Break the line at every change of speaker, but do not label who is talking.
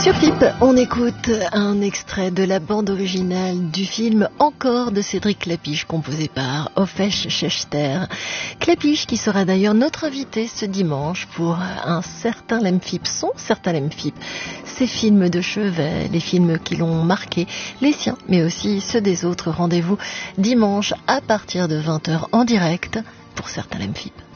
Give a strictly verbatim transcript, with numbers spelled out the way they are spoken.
Sur Flip, on écoute un extrait de la bande originale du film Encore de Cédric Clapiche, composé par Ofesh Schechter. Clapiche qui sera d'ailleurs notre invité ce dimanche pour un certain Lemfip, son certain Lemfip. Ces films de chevet, les films qui l'ont marqué, les siens, mais aussi ceux des autres. Rendez-vous dimanche à partir de vingt heures en direct pour certains Lemfip.